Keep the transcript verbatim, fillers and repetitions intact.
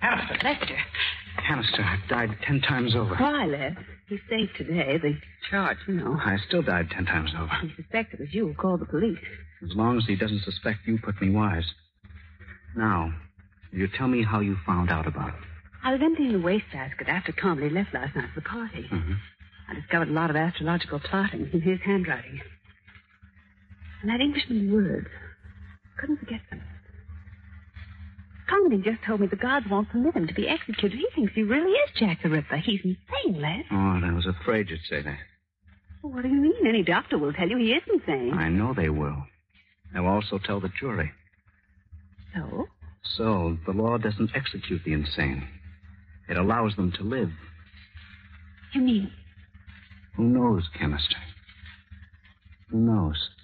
Hanister. Lester. Hanister, I've died ten times over. Why, Les? He's safe today. The charge, you know. I still died ten times over. He suspects it was you who called the police. As long as he doesn't suspect you put me wise. Now, will you tell me how you found out about it? I was emptying the wastebasket after Comley left last night for the party. Mm-hmm. I discovered a lot of astrological plotting in his handwriting. And that Englishman's words. Couldn't forget them. Comley just told me the gods won't permit him to be executed. He thinks he really is Jack the Ripper. He's insane, Les. Oh, and I was afraid you'd say that. Well, what do you mean? Any doctor will tell you he is insane. I know they will. They'll also tell the jury. So? So, the law doesn't execute the insane. It allows them to live. You mean? Who knows, Chemistry? Who knows?